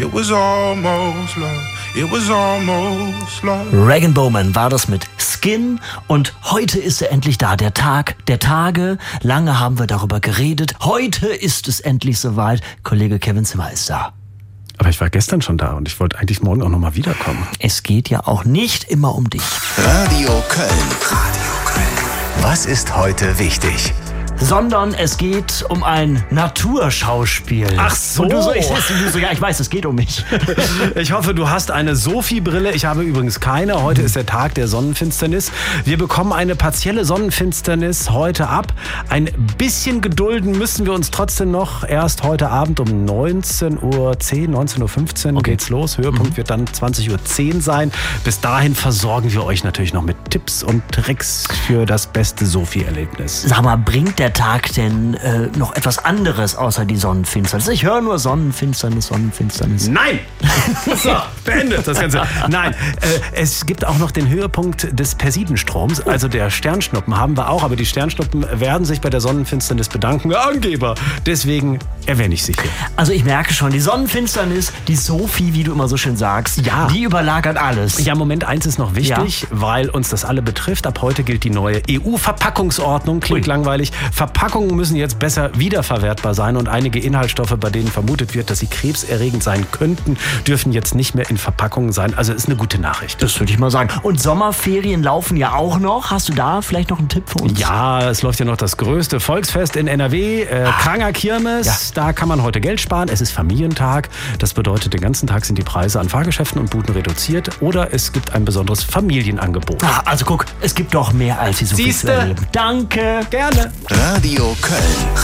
It was almost love. It was almost love. Regan Bowman war das mit Skin und heute ist er endlich da, der Tag der Tage. Lange haben wir darüber geredet. Heute ist es endlich soweit. Kollege Kevin Zimmer ist da. Aber ich war gestern schon da und ich wollte eigentlich morgen auch nochmal wiederkommen. Es geht ja auch nicht immer um dich. Radio Köln. Was ist heute wichtig? Sondern es geht um ein Naturschauspiel. Ach so. Und du so, ja, ich weiß, es geht um mich. Ich hoffe, du hast eine Sophie-Brille. Ich habe übrigens keine. Heute ist der Tag der Sonnenfinsternis. Wir bekommen eine partielle Sonnenfinsternis heute ab. Ein bisschen gedulden müssen wir uns trotzdem noch. Erst heute Abend um 19:10 Uhr, 19:15 Uhr geht's los. Höhepunkt wird dann 20:10 Uhr sein. Bis dahin versorgen wir euch natürlich noch mit Tipps und Tricks für das beste Sophie-Erlebnis. Sag mal, bringt der Tag denn noch etwas anderes außer die Sonnenfinsternis? Ich höre nur Sonnenfinsternis. Nein! So, beendet das Ganze. Nein, es gibt auch noch den Höhepunkt des Persidenstroms, also der Sternschnuppen haben wir auch, aber die Sternschnuppen werden sich bei der Sonnenfinsternis bedanken. Angeber! Deswegen erwähne ich sie hier. Also ich merke schon, die Sonnenfinsternis, die Sophie, wie du immer so schön sagst, ja, die überlagert alles. Ja, Moment, eins ist noch wichtig, weil uns das alle betrifft. Ab heute gilt die neue EU-Verpackungsordnung. Klingt langweilig. Verpackungen müssen jetzt besser wiederverwertbar sein und einige Inhaltsstoffe, bei denen vermutet wird, dass sie krebserregend sein könnten, dürfen jetzt nicht mehr in Verpackungen sein. Also ist eine gute Nachricht. Das würde ich mal sagen. Und Sommerferien laufen ja auch noch. Hast du da vielleicht noch einen Tipp für uns? Ja, es läuft ja noch das größte Volksfest in NRW, Kranger Kirmes. Ja. Da kann man heute Geld sparen. Es ist Familientag. Das bedeutet, den ganzen Tag sind die Preise an Fahrgeschäften und Buden reduziert. Oder es gibt ein besonderes Familienangebot. Also guck, es gibt doch mehr als die Sophie zu erleben. Danke. Gerne. Radio Köln.